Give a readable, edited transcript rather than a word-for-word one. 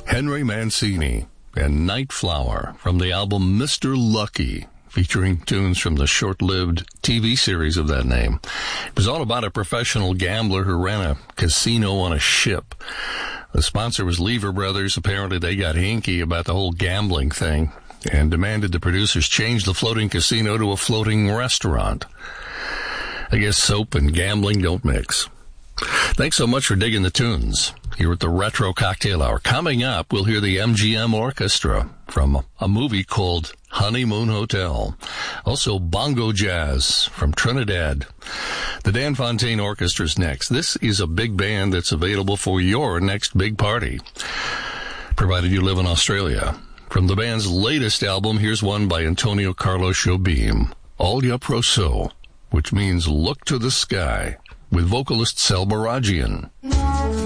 Henry Mancini and Night Flower from the album Mr. Lucky, featuring tunes from the short-lived TV series of that name. It was all about a professional gambler who ran a casino on a ship. The sponsor was Lever Brothers. Apparently they got hinky about the whole gambling thing and demanded the producers change the floating casino to a floating restaurant. I guess soap and gambling don't mix. Thanks so much for digging the tunes here at the Retro Cocktail Hour. Coming up, we'll hear the MGM Orchestra from a movie called Honeymoon Hotel. Also, bongo jazz from Trinidad. The Dan Fontaine Orchestra's next. This is a big band that's available for your next big party, provided you live in Australia. From the band's latest album, here's one by Antonio Carlos Jobim, Olya Proso, which means look to the sky, with vocalist Sel Baragian.